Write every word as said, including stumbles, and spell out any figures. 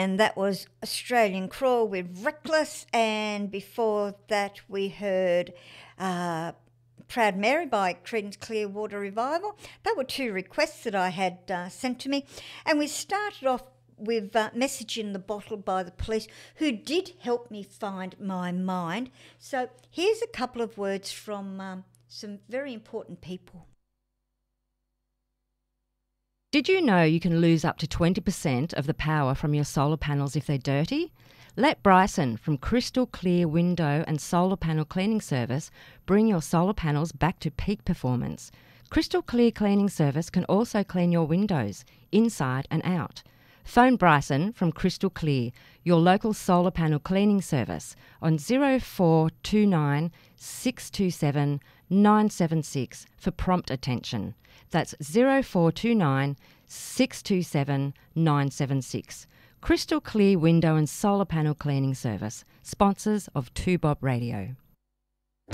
And that was Australian Crawl with Reckless, and before that we heard uh, Proud Mary by Creedence Clearwater Revival. They were two requests that I had uh, sent to me. And we started off with uh, Message in the Bottle by The Police, who did help me find my mind. So here's a couple of words from um, some very important people. Did you know you can lose up to twenty percent of the power from your solar panels if they're dirty? Let Bryson from Crystal Clear Window and Solar Panel Cleaning Service bring your solar panels back to peak performance. Crystal Clear Cleaning Service can also clean your windows, inside and out. Phone Bryson from Crystal Clear, your local solar panel cleaning service, on zero four two nine, six two seven, nine seven six for prompt attention. That's zero four two nine, six two seven, nine seven six. Crystal Clear Window and Solar Panel Cleaning Service, sponsors of two Bob Radio.